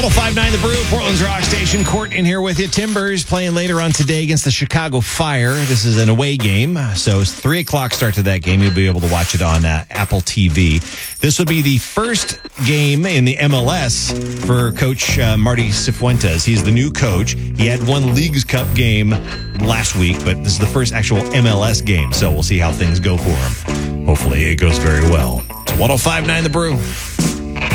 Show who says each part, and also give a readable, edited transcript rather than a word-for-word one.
Speaker 1: 1059 The Brew, Portland's rock station. Court in here with you. Timbers playing later on today against the Chicago Fire. This is an away game, so it's 3 o'clock start to that game. You'll be able to watch it on Apple TV. This will be the first game in the MLS for Coach Marty Cifuentes. He's the new coach. He had one Leagues Cup game last week, but this is the first actual MLS game, so we'll see how things go for him. Hopefully it goes very well. It's 1059 The Brew.